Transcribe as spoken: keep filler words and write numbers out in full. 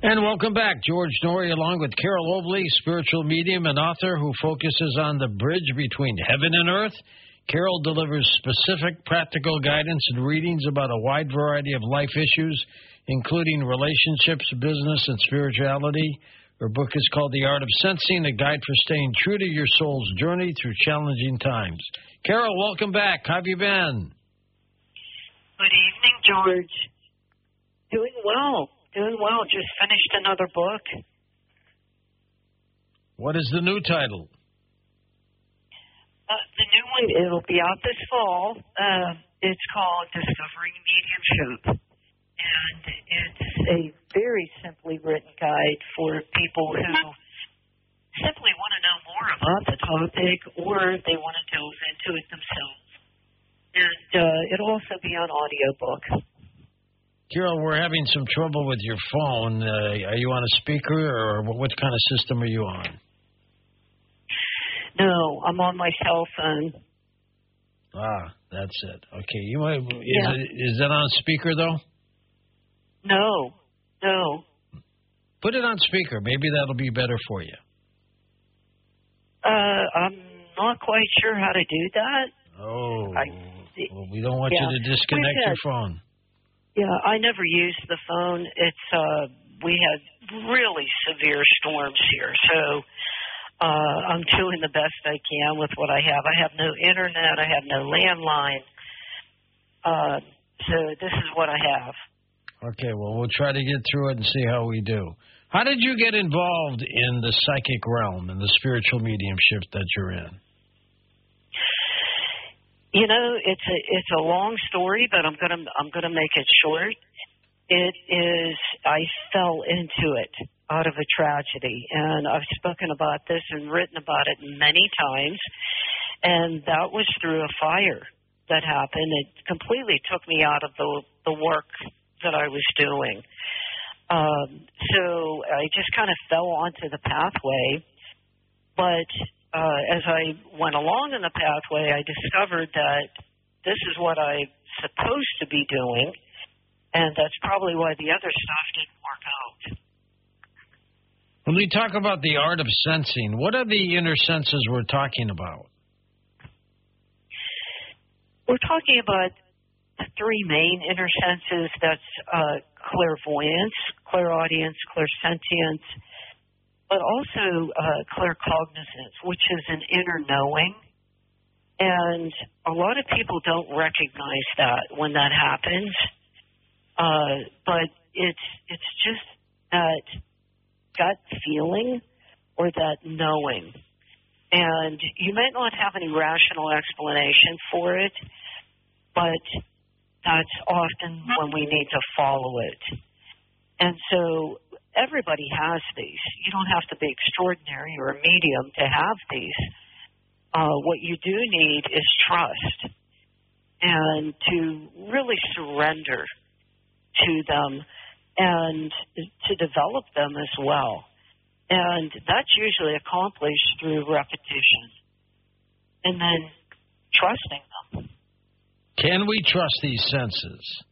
And welcome back. George Noory along with Carol Oakley, spiritual medium and author who focuses on the bridge between heaven and earth. Carol delivers specific practical guidance and readings about a wide variety of life issues, including relationships, business, and spirituality. Her book is called The Art of Sensing, a guide for staying true to your soul's journey through challenging times. Carol, welcome back. How have you been? Good evening, George. Doing well. Doing well. Just finished another book. What is the new title? Uh, the new one, it'll be out this fall. Uh, it's called Discovering Mediumship. And it's a very simply written guide for people who simply want to know more about the topic or they want to delve into it themselves. And uh, it'll also be on audiobook. Carol, we're having some trouble with your phone. Uh, are you on a speaker, or what kind of system are you on? No, I'm on my cell phone. Ah, that's it. Okay, you might. Is, Yeah. it, is that on speaker though? No, no. Put it on speaker. Maybe that'll be better for you. Uh, I'm not quite sure how to do that. Oh, I, well, we don't want yeah. you to disconnect We've your had- phone. Yeah, I never used the phone. It's uh, we had really severe storms here, so uh, I'm doing the best I can with what I have. I have no internet. I have no landline. Uh, so this is what I have. Okay, well, we'll try to get through it and see how we do. How did you get involved in the psychic realm and the spiritual mediumship that you're in? You know, it's a it's a long story, but I'm gonna I'm gonna make it short. It is I fell into it out of a tragedy, and I've spoken about this and written about it many times. And that was through a fire that happened. It completely took me out of the the work that I was doing. Um, so I just kind of fell onto the pathway, but. Uh, as I went along in the pathway, I discovered that this is what I'm supposed to be doing, and that's probably why the other stuff didn't work out. When we talk about the art of sensing, what are the inner senses we're talking about? We're talking about the three main inner senses. That's uh, clairvoyance, clairaudience, clairsentience, but also uh, claircognizance, which is an inner knowing. And a lot of people don't recognize that when that happens. Uh, but it's it's just that gut feeling or that knowing. And you might not have any rational explanation for it, but that's often when we need to follow it. And so everybody has these. You don't have to be extraordinary or a medium to have these. Uh, what you do need is trust and to really surrender to them and to develop them as well. And that's usually accomplished through repetition and then trusting them. Can we trust these senses?